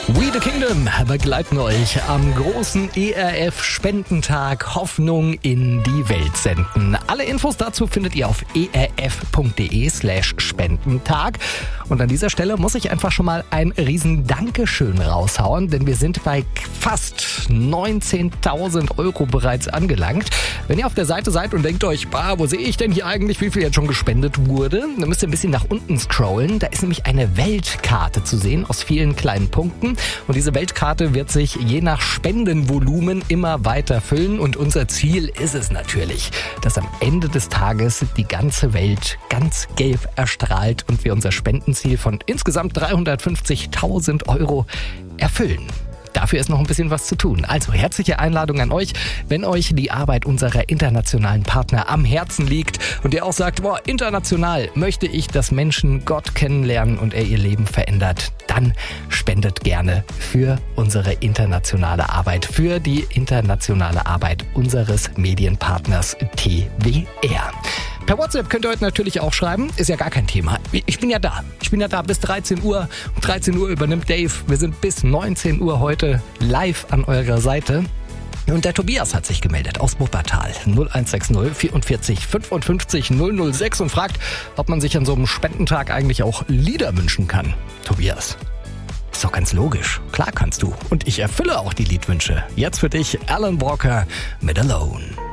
We the Kingdom begleiten euch am großen ERF-Spendentag Hoffnung in die Welt senden. Alle Infos dazu findet ihr auf erf.de/Spendentag. Und an dieser Stelle muss ich einfach schon mal ein riesen Dankeschön raushauen, denn wir sind bei fast 19.000 Euro bereits angelangt. Wenn ihr auf der Seite seid und denkt euch, wo sehe ich denn hier eigentlich, wie viel jetzt schon gespendet wurde, dann müsst ihr ein bisschen nach unten scrollen. Da ist nämlich eine Weltkarte zu sehen aus vielen kleinen Punkten. Und diese Weltkarte wird sich je nach Spendenvolumen immer weiter füllen. Und unser Ziel ist es natürlich, dass am Ende des Tages die ganze Welt ganz gelb erstrahlt und wir unser Spendenziel von insgesamt 350.000 Euro erfüllen. Dafür ist noch ein bisschen was zu tun. Also herzliche Einladung an euch, wenn euch die Arbeit unserer internationalen Partner am Herzen liegt und ihr auch sagt, international möchte ich, dass Menschen Gott kennenlernen und er ihr Leben verändert, dann spendet gerne für unsere internationale Arbeit, für die internationale Arbeit unseres Medienpartners TWR. Per WhatsApp könnt ihr heute natürlich auch schreiben, ist ja gar kein Thema. Ich bin ja da. Ich bin ja da bis 13 Uhr. Um 13 Uhr übernimmt Dave. Wir sind bis 19 Uhr heute live an eurer Seite. Und der Tobias hat sich gemeldet aus Wuppertal. 0160 44 55 006 und fragt, ob man sich an so einem Spendentag eigentlich auch Lieder wünschen kann. Tobias. Ist doch ganz logisch. Klar kannst du. Und ich erfülle auch die Liedwünsche. Jetzt für dich Alan Walker mit Alone.